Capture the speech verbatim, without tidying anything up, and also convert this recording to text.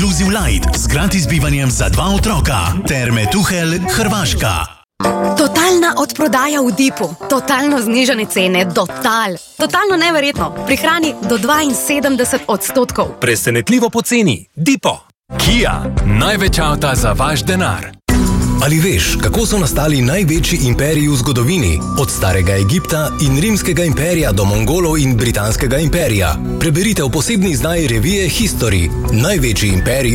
Inclusive Light z gratis bivanjem za dva otroka. Terme Tuhelj, Hrvaška. Totalna odprodaja v Dipu. Totalno znižane cene. Total. Totalno neverjetno. Prihrani do dvainsedemdeset odstotkov. Presenetljivo poceni. Dipo. Kia. Največ avta za vaš denar. Ali veš, kako so nastali največji imperiji v zgodovini? Od starega Egipta in rimskega imperija do Mongolov in britanskega imperija. Preberite v posebni izdaji revije History. Največji imperij